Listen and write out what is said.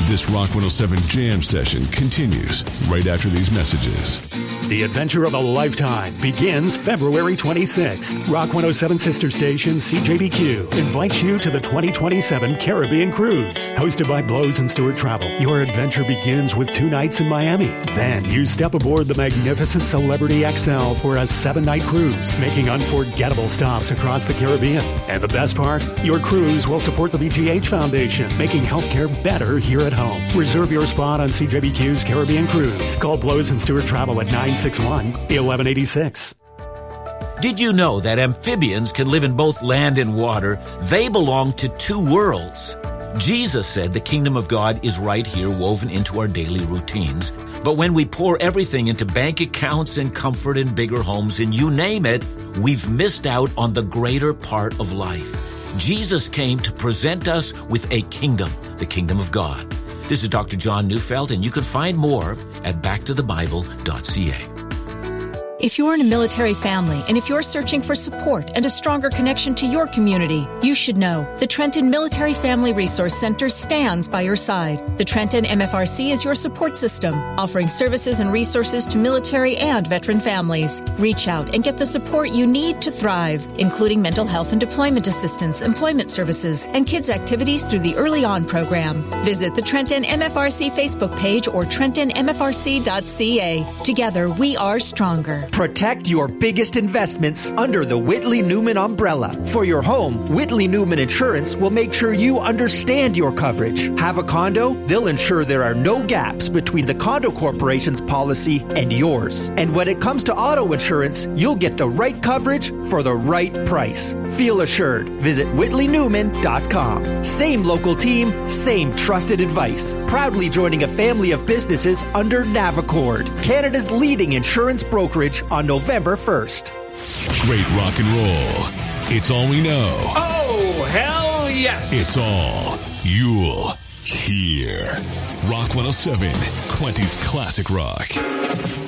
This Rock 107 Jam session continues right after these messages. The adventure of a lifetime begins February 26th. Rock 107 sister station CJBQ invites you to the 2027 Caribbean Cruise. Hosted by Blows and Stewart Travel, your adventure begins with 2 nights in Miami. Then you step aboard the magnificent Celebrity XL for a 7-night cruise, making unforgettable stops across the Caribbean. And the best part? Your cruise will support the BGH Foundation, making healthcare better here at home. Reserve your spot on CJBQ's Caribbean Cruise. Call Blows and Stewart Travel at 961-1186. Did you know that amphibians can live in both land and water? They belong to 2 worlds. Jesus said the kingdom of God is right here, woven into our daily routines. But when we pour everything into bank accounts and comfort and bigger homes and you name it, we've missed out on the greater part of life. Jesus came to present us with a kingdom, the kingdom of God. This is Dr. John Neufeld, and you can find more at backtothebible.ca. If you're in a military family and if you're searching for support and a stronger connection to your community, you should know the Trenton Military Family Resource Center stands by your side. The Trenton MFRC is your support system, offering services and resources to military and veteran families. Reach out and get the support you need to thrive, including mental health and deployment assistance, employment services, and kids' activities through the Early On program. Visit the Trenton MFRC Facebook page or trentonmfrc.ca. Together, we are stronger. Protect your biggest investments under the Whitley Newman umbrella. For your home, Whitley Newman Insurance will make sure you understand your coverage. Have a condo? They'll ensure there are no gaps between the condo corporation's policy and yours. And when it comes to auto insurance, you'll get the right coverage for the right price. Feel assured. Visit WhitleyNewman.com. Same local team, same trusted advice. Proudly joining a family of businesses under Navicord, Canada's leading insurance brokerage, on November 1st. Great rock and roll. It's all we know. Oh, hell yes. It's all you'll hear. Rock 107, Quentin's Classic Rock.